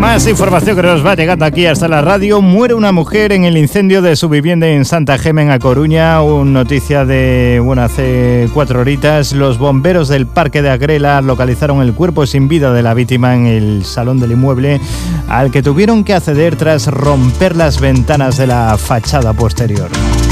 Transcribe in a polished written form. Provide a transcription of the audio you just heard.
Más información que nos va llegando aquí hasta la radio. Muere una mujer en el incendio de su vivienda en Santa Gema, en A Coruña. Una noticia de, hace 4 horitas. Los bomberos del Parque de Agrela localizaron el cuerpo sin vida de la víctima en el salón del inmueble, al que tuvieron que acceder tras romper las ventanas de la fachada posterior.